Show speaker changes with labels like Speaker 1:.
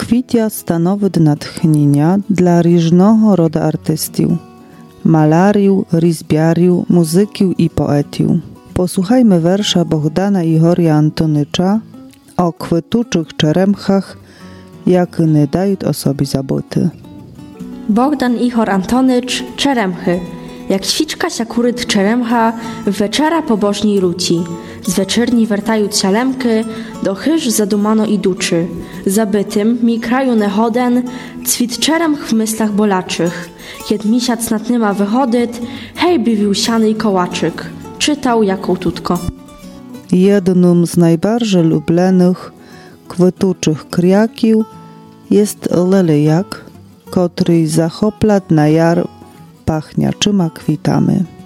Speaker 1: Kwitja stanowi natchnienia dla różnego rodzaju artystów, malariów, rizbiariów, muzyków i poetów. Posłuchajmy wersza Bohdana Ihoria Antonycza o kwytuczych czeremchach, jak nie dają o sobie zaboty.
Speaker 2: Bohdan Ihor Antonycz, czeremchy. Jak świczka się kuryt czeremcha, wieczera pobożniej ruci. Z wieczerni wertają cialemky, do chyż zadumano iduczy. Zabytym mi kraju nehoden, cwit czeremch w myślach bolaczych. Jed misiac nad nyma wychodyt, hej bywił siany i kołaczyk. Czytał jako tutko.
Speaker 1: Jednym z najbardziej lubionych kwytuczych kriakiów jest lelijak, który zachoplat na jar pachniaczyma kwitami.